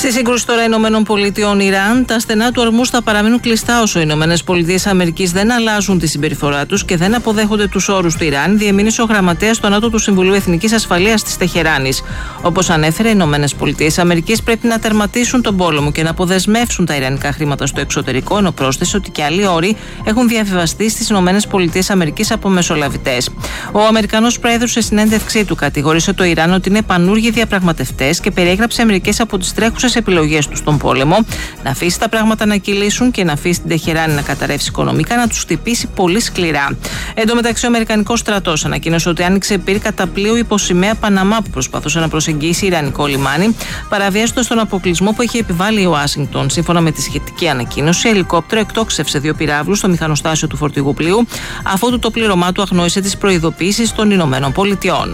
Στη σύγκρουση τώρα ΗΠΑ-Ιράν, τα στενά του Ορμούζ θα παραμείνουν κλειστά όσο οι ΗΠΑ δεν αλλάζουν τη συμπεριφορά τους και δεν αποδέχονται τους όρους του Ιράν, διεμήνυσε ο γραμματέας του ΝΑΤΟ του Συμβουλίου Εθνικής Ασφαλείας της Τεχεράνης. Όπως ανέφερε, οι ΗΠΑ πρέπει να τερματίσουν τον πόλεμο και να αποδεσμεύσουν τα ιρανικά χρήματα στο εξωτερικό, ενώ πρόσθεσε ότι και άλλοι όροι έχουν διαβιβαστεί στις ΗΠΑ από μεσολαβητές. Ο Αμερικανός Πρόεδρος, σε συνέντευξή του, κατηγόρησε το Ιράν ότι είναι πανούργοι διαπραγματευτές και περιέγραψε μερικές από τις τρέχουσες επιλογές του στον πόλεμο, να αφήσει τα πράγματα να κυλήσουν και να αφήσει την Τεχεράνη να καταρρεύσει οικονομικά, να τους χτυπήσει πολύ σκληρά. Εν τω μεταξύ, ο Αμερικανικός στρατός ανακοίνωσε ότι άνοιξε πυρ κατά πλοίο υπό σημαία Παναμά που προσπαθούσε να προσεγγίσει ιρανικό λιμάνι, παραβιάζοντας τον αποκλεισμό που είχε επιβάλει η Ουάσιγκτον. Σύμφωνα με τη σχετική ανακοίνωση, ελικόπτερο εκτόξευσε 2 πυράβλους στο μηχανοστάσιο του φορτηγού πλοίου, αφότου το πλήρωμά του αγνόησε τις προειδοποιήσεις των ΗΠΑ.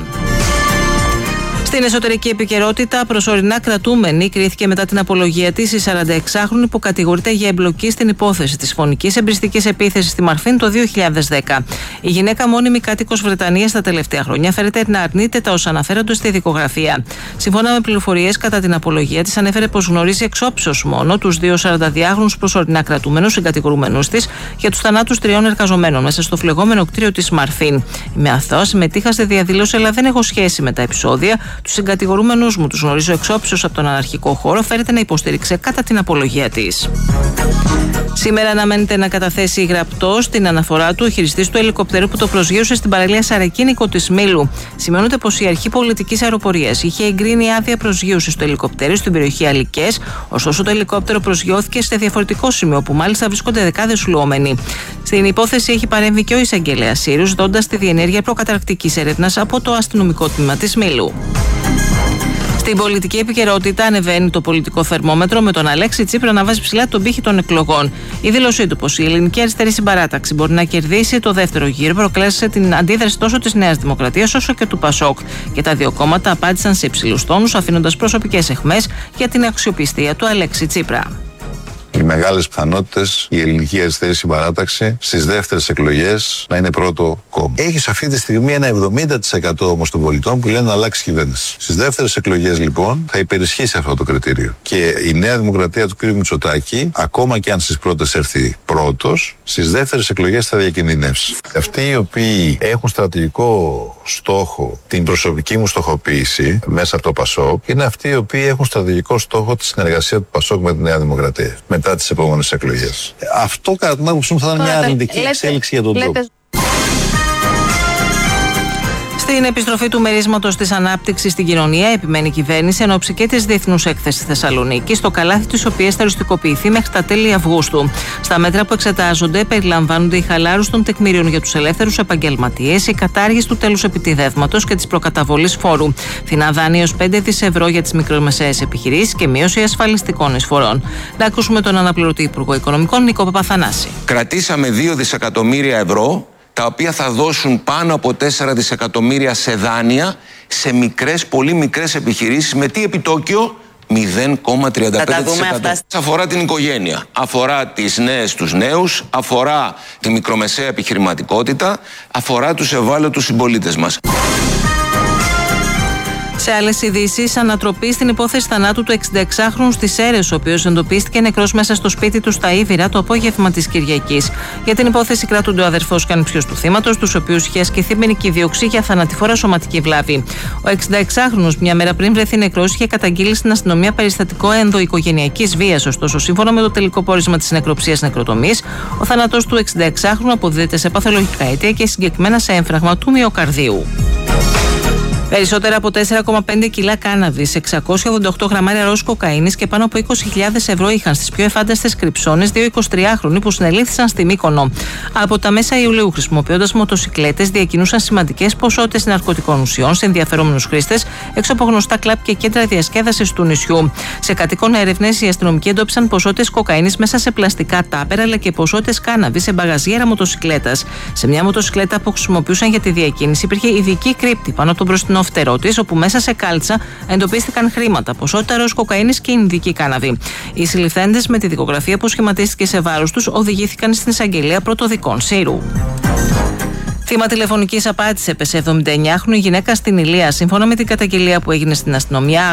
Στην εσωτερική επικαιρότητα, προσωρινά κρατούμενη κρίθηκε μετά την απολογία της η 46χρονη που κατηγορείται για εμπλοκή στην υπόθεση της φωνικής εμπριστικής επίθεσης στη Μαρφίν το 2010. Η γυναίκα, μόνιμη κάτοικος Βρετανίας τα τελευταία χρόνια, φέρεται να αρνείται τα όσα αναφέρονται στη δικογραφία. Σύμφωνα με πληροφορίες, κατά την απολογία της, ανέφερε πως γνωρίζει εξόψεως μόνο τους 2 42χρονους προσωρινά κρατούμενους συγκατηγορουμένους της για τους θανάτους 3 εργαζομένων μέσα στο φλεγόμενο κτίριο της Μαρφίν. Είμαι αθώα, συμμετείχα στη διαδήλωση, αλλά δεν έχω σχέση με τα επεισόδια. Τους συγκατηγορούμενους μου τους γνωρίζω εξόψεως από τον αναρχικό χώρο, φέρεται να υποστήριξε κατά την απολογία της. Σήμερα αναμένεται να καταθέσει γραπτός την αναφορά του ο χειριστής του ελικοπτερού που το προσγείωσε στην παραλία Σαρακίνικο της Μήλου. Σημειώνεται πως η Αρχή Πολιτικής Αεροπορίας είχε εγκρίνει άδεια προσγείωσης του ελικοπτερίου στην περιοχή Αλικές, ωστόσο το ελικόπτερο προσγειώθηκε σε διαφορετικό σημείο, που μάλιστα βρίσκονται δεκάδες λουόμενοι. Στην υπόθεση έχει παρέμβει και ο εισαγγελέας Σύρους, δώντας τη διενέργεια προκαταρκτικής έρευνας από το αστυνομικό τμήμα της Μήλου. Στην πολιτική επικαιρότητα, ανεβαίνει το πολιτικό θερμόμετρο με τον Αλέξη Τσίπρα να βάζει ψηλά τον πύχη των εκλογών. Η δήλωσή του πως η Ελληνική Αριστερή Συμπαράταξη μπορεί να κερδίσει το δεύτερο γύρο προκάλεσε την αντίδραση τόσο της Νέας Δημοκρατίας όσο και του ΠΑΣΟΚ. Και τα δύο κόμματα απάντησαν σε υψηλούς τόνους, αφήνοντας προσωπικές αιχμές για την αξιοπιστία του Αλέξη Τσίπρα. Οι μεγάλες πιθανότητες η Ελληνική Αριστερή Συμπαράταξη στις δεύτερες εκλογές να είναι πρώτο κόμμα. Έχεις αυτή τη στιγμή ένα 70% όμως των πολιτών που λένε να αλλάξει κυβέρνηση. Στις δεύτερες εκλογές λοιπόν θα υπερισχύσει αυτό το κριτήριο. Και η Νέα Δημοκρατία του κ. Μητσοτάκη, ακόμα και αν στις πρώτες έρθει πρώτος, στις δεύτερες εκλογές θα διακινδυνεύσει. Αυτοί οι οποίοι έχουν στρατηγικό στόχο την προσωπική μου στοχοποίηση μέσα από το ΠΑΣΟΚ είναι αυτοί οι οποίοι έχουν στρατηγικό στόχο τη συνεργασία του ΠΑΣΟΚ με τη Νέα Δημοκρατία μετά τις επόμενες εκλογές. Αυτό κατά την άποψή μου θα ήταν μια αρνητική εξέλιξη για τον τόπο. Στην επιστροφή του μερίσματος της ανάπτυξης στην κοινωνία, επιμένει η κυβέρνηση εν ώψη και της Διεθνούς Έκθεσης Θεσσαλονίκη, στο καλάθι της οποίας θα οριστικοποιηθεί μέχρι τα τέλη Αυγούστου. Στα μέτρα που εξετάζονται περιλαμβάνονται η χαλάρωση των τεκμηρίων για τους ελεύθερους επαγγελματίες, η κατάργηση του τέλους επιτιδεύματος και της προκαταβολής φόρου, φθηνά δάνεια έως 5 δις ευρώ για τις μικρομεσαίες επιχειρήσεις και μείωση ασφαλιστικών εισφορών. Να ακούσουμε τον αναπληρωτή Υπουργό Οικονομικών Νίκο Παπαθανάση. Κρατήσαμε 2 δισεκατομμύρια ευρώ, τα οποία θα δώσουν πάνω από 4 δισεκατομμύρια σε δάνεια σε μικρές, πολύ μικρές επιχειρήσεις με τι επιτόκιο? 0,35%. Αφορά την οικογένεια, αφορά τις νέες, τους νέους, αφορά τη μικρομεσαία επιχειρηματικότητα, αφορά τους ευάλωτους συμπολίτες μας. Σε άλλες ειδήσεις, ανατροπή στην υπόθεση θανάτου του 66χρονου στις Σέρρες, ο οποίος εντοπίστηκε νεκρός μέσα στο σπίτι του στα Ήβυρα το απόγευμα της Κυριακής. Για την υπόθεση κρατούνται ο αδερφός και ανιψιός του θύματος, τους οποίους είχε ασκηθεί ποινική δίωξη για θανατηφόρα σωματική βλάβη. Ο 66χρονος, μια μέρα πριν βρεθεί νεκρός, είχε καταγγείλει στην αστυνομία περιστατικό ενδοοικογενειακής βίας. Ωστόσο, σύμφωνα με το τελικό πόρισμα της νεκροψίας νεκροτομής, ο θάνατος του 66χρονου αποδίδεται σε παθολογικά αίτια και συγκεκριμένα σε έμφραγμα του μυοκαρδίου. Περισσότερα από 4,5 κιλά κάναβης, 688 γραμμάρια ροζ κοκαίνης και πάνω από 20.000 ευρώ είχαν στις πιο εφάνταστες κρυψώνες 2 23χρονοι που συνελήφθησαν στη Μύκονο. Από τα μέσα Ιουλίου, χρησιμοποιώντας μοτοσικλέτες, διακινούσαν σημαντικές ποσότητες ναρκωτικών ουσιών σε ενδιαφερόμενους χρήστες έξω από γνωστά κλαμπ και κέντρα διασκέδασης του νησιού. Σε κατοικών έρευνες, οι αστυνομικοί εντόπισαν ποσότητες κοκαίνης μέσα σε πλαστικά τάπερα αλλά και ποσότητες κάναβης σε μπαγαζιέρα μοτοσικλέτας. Σε μια μοτοσικλέτα που χρησιμοποιούσαν για τη διακίνηση υπήρχε ειδική κρύπτη πάνω από τον μπροστινό φτερό της, όπου μέσα σε κάλτσα εντοπίστηκαν χρήματα, ποσότητα ροζ κοκαίνης και ινδική κάναβη. Οι συλληφθέντες, με τη δικογραφία που σχηματίστηκε σε βάρος τους, οδηγήθηκαν στην εισαγγελία πρωτοδικών Σύρου. Θύμα τηλεφωνικής απάτης έπεσε 79χρονη γυναίκα στην Ηλία. Σύμφωνα με την καταγγελία που έγινε στην αστυνομία,